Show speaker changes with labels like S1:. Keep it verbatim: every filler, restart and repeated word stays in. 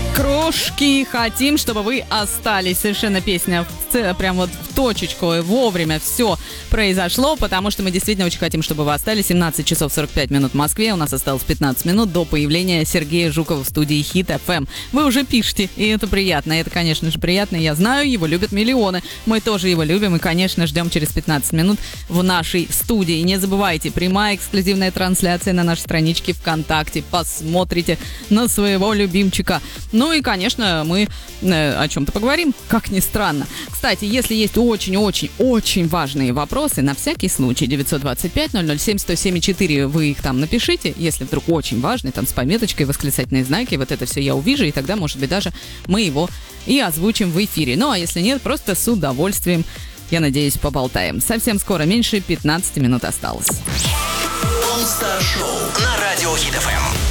S1: Крошки, хотим, чтобы вы остались. Совершенно песня в, прям вот в точечку, и вовремя все произошло, потому что мы действительно очень хотим, чтобы вы остались. семнадцать часов сорок пять минут в Москве. У нас осталось пятнадцать минут до появления Сергея Жукова в студии Хит эф эм. Вы уже пишете, и это приятно. Это, конечно же, приятно. Я знаю, его любят миллионы. Мы тоже его любим и, конечно, ждем через пятнадцать минут в нашей студии. Не забывайте, прямая эксклюзивная трансляция на нашей страничке ВКонтакте. Посмотрите на своего любимчика. Ну и, конечно, мы э, о чем-то поговорим, как ни странно. Кстати, если есть очень-очень-очень важные вопросы, на всякий случай девятьсот двадцать пять ноль ноль семь сто семь четыре, вы их там напишите, если вдруг очень важный, там с пометочкой, восклицательные знаки, вот это все я увижу, и тогда, может быть, даже мы его и озвучим в эфире. Ну, а если нет, просто с удовольствием, я надеюсь, поболтаем. Совсем скоро, меньше пятнадцать минут осталось.
S2: All Star Show на радио Хит эф эм.